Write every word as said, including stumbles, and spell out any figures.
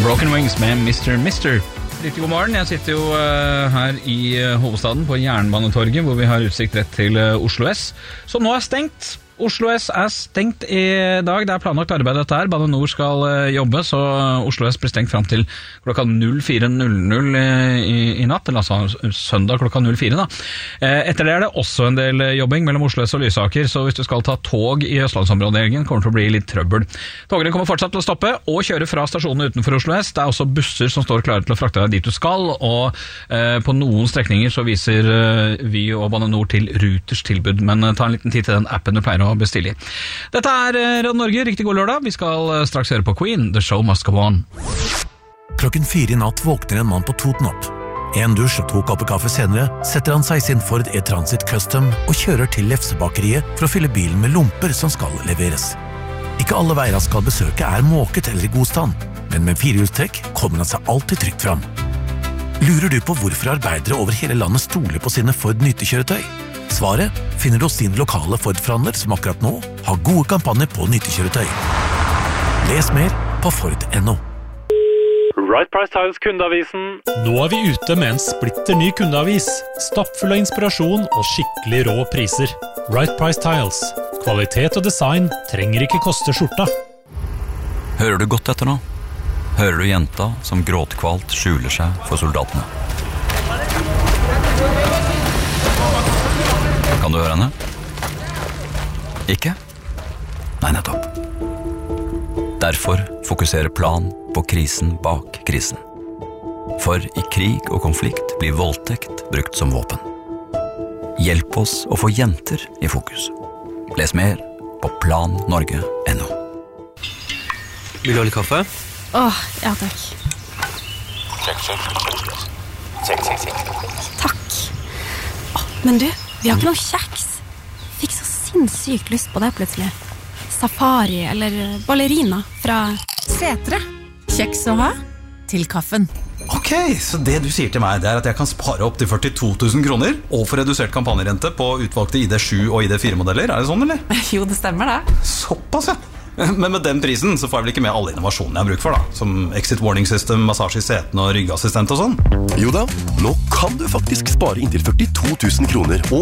Broken Wings med mister mister Riktig god morgen, jeg sitter jo uh, her i uh, hovedstaden på Jernbanetorget, hvor vi har utsikt rett til uh, Oslo S, som nå er stengt. Oslo S er stengt i dag, det er planlagt arbeid dette her. Bane Nor skal uh, jobbe, så Oslo S blir stengt frem til klokka fire null null i, i natt, eller altså søndag klokka fire da. Uh, etter det er det også en del jobbing mellom Oslo S og Lysaker, så hvis du skal ta tog i Østlandsområdet i helgen, kommer det til å bli litt trøbbel. Togene kommer fortsatt til å stoppe og kjøre fra stasjonen utenfor Oslo S. Det er også busser som står klare til å frakte deg dit du skal, og uh, på noen strekninger så viser uh, vi og Bane Nor til Ruters tilbud, men uh, ta en liten tid til den appen du pleier å bestille i. Dette er Radio Norge, riktig god lørdag. Vi skal straks høre på Queen, The Show Must Go On. Klokken fire i natt våkner en mann på Toten opp. En dusj og to kopper kaffe senere setter han seg i sin Ford E-Transit Custom og kjører til Lefsebakeriet for å fylle bilen med lomper som skal leveres. Ikke alle veier han skal besøke er måket eller i god stand, men med firehjulstrekk kommer han seg alltid trygt fram. Lurer du på hvorfor arbeidere over hele landet stoler på sine Ford nyttekjøretøy? Svaret finner du hos din lokale Ford-forhandler som akkurat nå har gode kampanjer på nyttekjøretøy. Les mer på Ford punktum no. Right Price Tiles kundeavisen. Nå er vi ute med en splitter ny kundeavis. Stappfull av inspirasjon og skikkelig rå priser. Right Price Tiles. Kvalitet og design trenger ikke koste skjorta. Hører du godt etter nå? Hører du jenta som gråtkvalt skjuler seg for soldatene? Kan du høre henne? Ikke? Nei, nettopp. Derfor fokuserer Plan på krisen bak krisen. For i krig og konflikt blir voldtekt brukt som våpen. Hjelp oss å få jenter i fokus. Les mer på plan norge punktum no. Vil du ha litt kaffe? Åh, ja takk. Check, check. Check, check, check. Takk. Åh, men du, vi har ikke noe kjeks. Fikk så sinnssykt lyst på det plutselig. Safari eller ballerina fra Setre. Kjeks å ha til kaffen. Ok, så det du sier til meg det er at jeg kan spare opp til førtito tusen kroner og få redusert kampanjerente på utvalgte I D sju og I D fire modeller. Er det sånn, eller? Jo, det stemmer det. Såpass, ja. Men med den prisen så får jeg vel ikke med alle innovasjonene jeg har bruk for da, som exit warning system, massasje I setene og ryggassistent og sånn. Jo da, nå kan du faktisk spare inntil førtito tusen kroner og